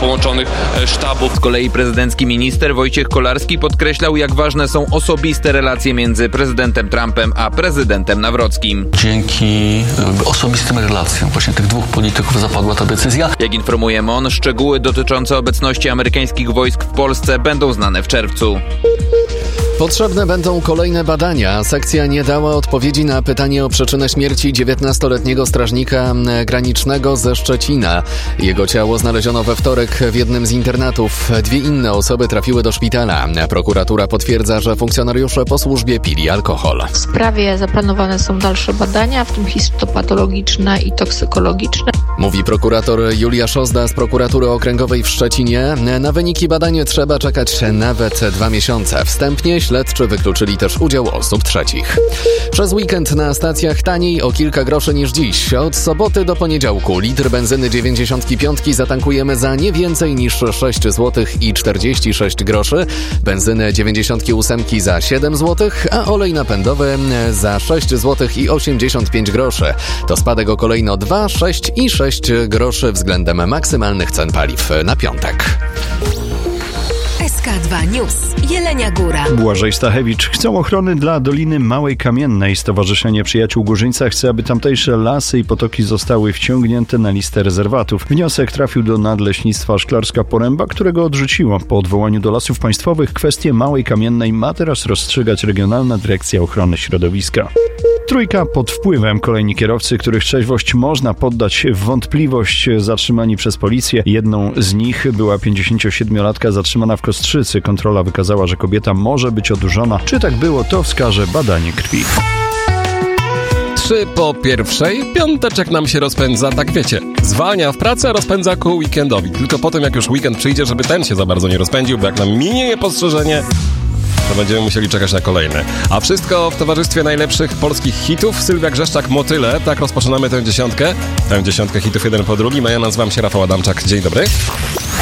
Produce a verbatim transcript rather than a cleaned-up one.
połączonych sztabów. Z kolei prezydencki minister Wojciech Kolarski podkreślał, jak ważne są osobiste relacje między prezydentem Trumpem a prezydentem Nawrockim. Dzięki osobistym relacjom właśnie tych dwóch polityków zapadła ta decyzja. Jak informuje M O N, szczegóły dotyczące obecności amerykańskich wojsk w Polsce będą znane w czerwcu. Potrzebne będą kolejne badania. Sekcja nie dała odpowiedzi na pytanie o przyczynę śmierci dziewiętnastoletniego strażnika granicznego ze Szczecina. Jego ciało znaleziono we wtorek w jednym z internatów. Dwie inne osoby trafiły do szpitala. Prokuratura potwierdza, że funkcjonariusze po służbie pili alkohol. W sprawie zaplanowane są dalsze badania, w tym histopatologiczne i toksykologiczne. Mówi prokurator Julia Szozda z prokuratury okręgowej w Szczecinie. Na wyniki badań trzeba czekać nawet dwa miesiące. Wstępnie śledczy wykluczyli też udział osób trzecich. Przez weekend na stacjach taniej o kilka groszy niż dziś. Od soboty do poniedziałku litr benzyny dziewięćdziesiątki piątki zatankujemy za nie więcej niż sześć złotych i czterdzieści sześć groszy, benzynę dziewięćdziesiątki ósemki za siedem złotych, a olej napędowy za sześć złotych i osiemdziesiąt pięć groszy. To spadek o kolejno dwa, sześć i sześć groszy względem maksymalnych cen paliw na piątek. S K dwa News. Jelenia Góra. Błażej Stachewicz. Chcą ochrony dla Doliny Małej Kamiennej. Stowarzyszenie Przyjaciół Górzyńca chce, aby tamtejsze lasy i potoki zostały wciągnięte na listę rezerwatów. Wniosek trafił do Nadleśnictwa Szklarska Poręba, którego odrzuciło. Po odwołaniu do Lasów Państwowych kwestię Małej Kamiennej ma teraz rozstrzygać Regionalna Dyrekcja Ochrony Środowiska. Trójka pod wpływem. Kolejni kierowcy, których trzeźwość można poddać w wątpliwość, zatrzymani przez policję. Jedną z nich była pięćdziesięciosiedmiolatka zatrzymana w Kostrzycy. Kontrola wykazała, że kobieta może być odurzona. Czy tak było, to wskaże badanie krwi. Trzy po pierwszej, piąteczek nam się rozpędza, tak wiecie. Zwalnia w pracy, a rozpędza ku weekendowi. Tylko potem, jak już weekend przyjdzie, żeby ten się za bardzo nie rozpędził, bo jak nam minie niepostrzeżenie, to będziemy musieli czekać na kolejne. A wszystko w towarzystwie najlepszych polskich hitów. Sylwia Grzeszczak, Motyle. Tak rozpoczynamy tę dziesiątkę. Tę dziesiątkę hitów jeden po drugim. A ja nazywam się Rafał Adamczak. Dzień dobry.